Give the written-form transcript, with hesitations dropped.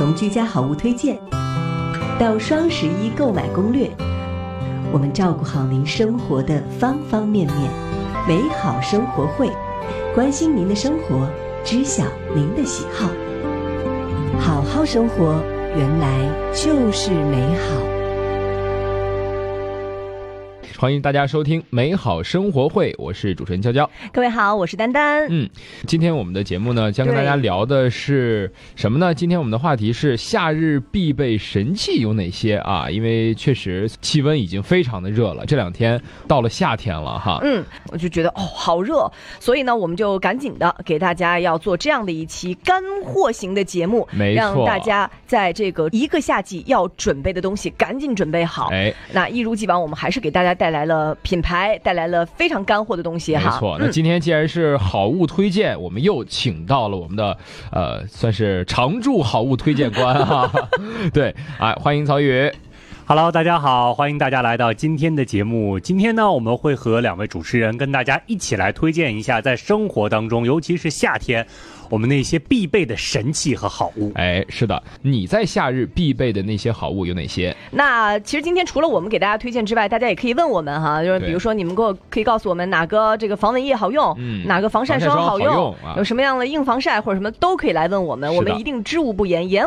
从居家好物推荐到双11购买攻略，我们照顾好您生活的方方面面。美好生活会，关心您的生活，知晓您的喜好。好好生活，原来就是美好。 欢迎大家收听美好生活会，我是主持人娇娇。 各位好，我是丹丹。 今天我们的节目呢，将跟大家聊的是什么呢？今天我们的话题是夏日必备神器有哪些啊？因为确实气温已经非常的热了，这两天到了夏天了哈。 我就觉得好热，所以呢，我们就赶紧的给大家要做这样的一期干货型的节目， 没错， 让大家在这个一个夏季要准备的东西赶紧准备好。那一如既往，我们还是给大家带来了品牌，带来了非常干货的东西哈。 没错，那今天既然是好物推荐，我们又请到了我们的算是常驻好物推荐官哈。对，欢迎曹宇。 Hello， 大家好，欢迎大家来到今天的节目。今天呢，我们会和两位主持人跟大家一起来推荐一下在生活当中，尤其是夏天，我们那些必备的神器和好物。 是的，你在夏日必备的那些好物有哪些？ 那其实今天除了我们给大家推荐之外，大家也可以问我们哈，就是比如说你们可以告诉我们哪个这个防蚊液好用，哪个防晒霜好用，有什么样的硬防晒或者什么都可以来问我们，我们一定知无不言，言